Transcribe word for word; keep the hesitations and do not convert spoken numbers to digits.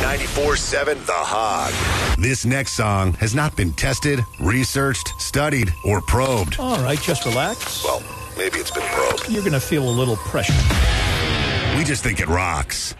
ninety-four point seven The Hog. This next song has not been tested, researched, studied, or probed. All right, just relax. Well, maybe it's been probed. You're going to feel a little pressure. We just think it rocks.